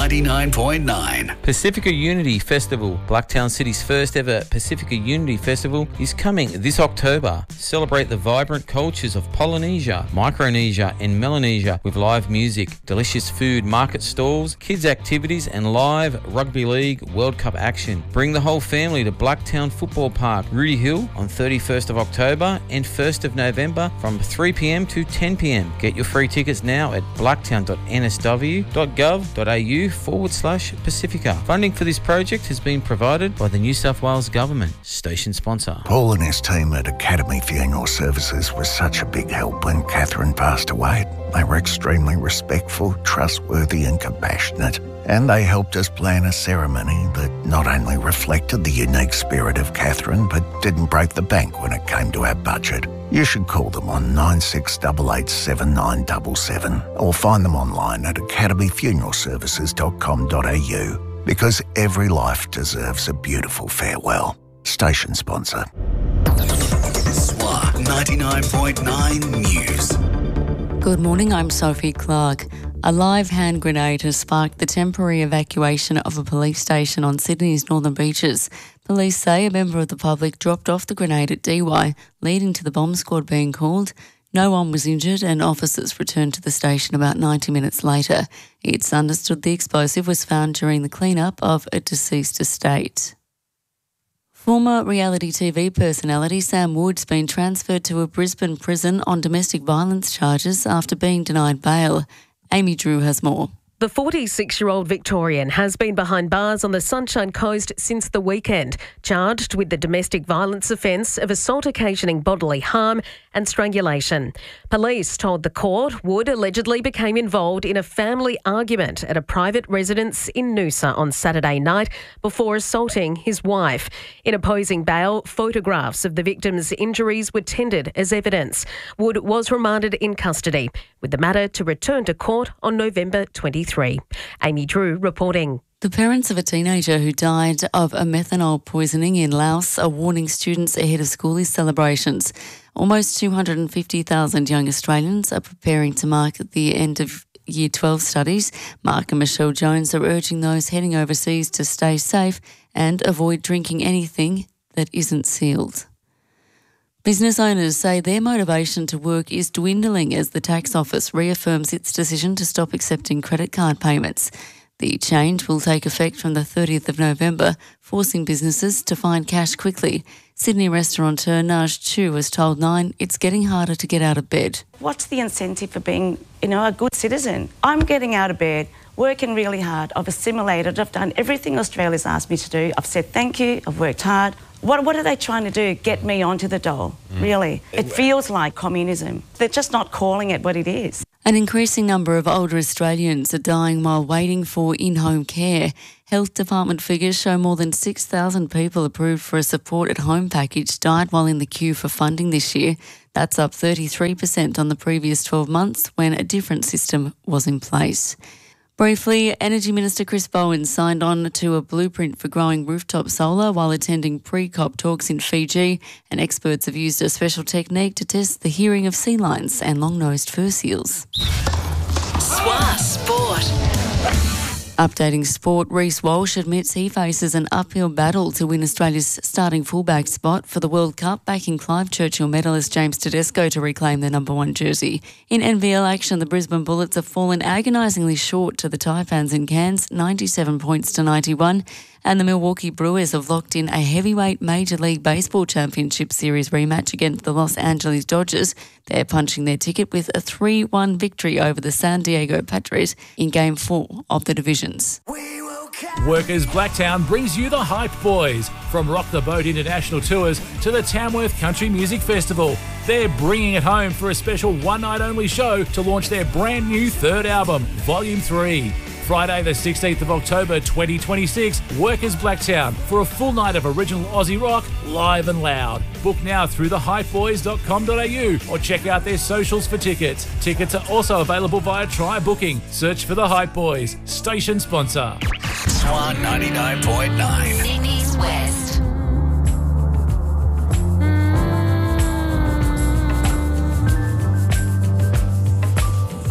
99.9. Pacifica Unity Festival, Blacktown City's first ever Pacifica Unity Festival, is coming this October. Celebrate the vibrant cultures of Polynesia, Micronesia and Melanesia with live music, delicious food, market stalls, kids activities and live Rugby League World Cup action. Bring the whole family to Blacktown Football Park, Rudy Hill on 31st of October and 1st of November from 3pm to 10pm. Get your free tickets now at blacktown.nsw.gov.au/Pacifica. Funding for this project has been provided by the New South Wales Government. Station sponsor. Paul and his team at Academy Funeral Services was such a big help when Catherine passed away. They were extremely respectful, trustworthy and compassionate. And they helped us plan a ceremony that not only reflected the unique spirit of Catherine, but didn't break the bank when it came to our budget. You should call them on 96887977 or find them online at academyfuneralservices.com.au because every life deserves a beautiful farewell. Station sponsor. SWA 99.9 News. Good morning, I'm Sophie Clark. A live hand grenade has sparked the temporary evacuation of a police station on Sydney's northern beaches. Police say a member of the public dropped off the grenade at DY, leading to the bomb squad being called. No one was injured and officers returned to the station about 90 minutes later. It's understood the explosive was found during the clean-up of a deceased estate. Former reality TV personality Sam Wood's been transferred to a Brisbane prison on domestic violence charges after being denied bail. Amy Drew has more. The 46-year-old Victorian has been behind bars on the Sunshine Coast since the weekend, charged with the domestic violence offence of assault occasioning bodily harm and strangulation. Police told the court Wood allegedly became involved in a family argument at a private residence in Noosa on Saturday night before assaulting his wife. In opposing bail, photographs of the victim's injuries were tendered as evidence. Wood was remanded in custody, with the matter to return to court on November 23. Amy Drew reporting. The parents of a teenager who died of a methanol poisoning in Laos are warning students ahead of schoolies celebrations. Almost 250,000 young Australians are preparing to mark the end of Year 12 studies. Mark and Michelle Jones are urging those heading overseas to stay safe and avoid drinking anything that isn't sealed. Business owners say their motivation to work is dwindling as the tax office reaffirms its decision to stop accepting credit card payments. The change will take effect from the 30th of November, forcing businesses to find cash quickly. Sydney restaurateur Naj Chu has told Nine it's getting harder to get out of bed. What's the incentive for being, a good citizen? I'm getting out of bed, working really hard. I've assimilated. I've done everything Australia's asked me to do. I've said thank you. I've worked hard. What are they trying to do? Get me onto the dole, really? It feels like communism. They're just not calling it what it is. An increasing number of older Australians are dying while waiting for in-home care. Health Department figures show more than 6,000 people approved for a support-at-home package died while in the queue for funding this year. That's up 33% on the previous 12 months when a different system was in place. Briefly, Energy Minister Chris Bowen signed on to a blueprint for growing rooftop solar while attending pre-COP talks in Fiji, and experts have used a special technique to test the hearing of sea lions and long-nosed fur seals. SWA Sport. Updating sport, Reece Walsh admits he faces an uphill battle to win Australia's starting fullback spot for the World Cup, backing Clive Churchill medalist James Tedesco to reclaim their number 1 jersey. In NVL action, the Brisbane Bullets have fallen agonisingly short to the Taipans in Cairns, 97 points to 91, and the Milwaukee Brewers have locked in a heavyweight Major League Baseball Championship Series rematch against the Los Angeles Dodgers. They're punching their ticket with a 3-1 victory over the San Diego Padres in Game 4 of the divisions. Workers Blacktown brings you the Hype Boys. From Rock the Boat International Tours to the Tamworth Country Music Festival, they're bringing it home for a special one-night-only show to launch their brand new 3rd album, Volume 3. Friday the 16th of October 2026, Workers Blacktown for a full night of original Aussie rock, live and loud. Book now through thehypeboys.com.au or check out their socials for tickets. Tickets are also available via Try Booking. Search for the Hype Boys. Station sponsor. SWA 99.9. Sydney's West.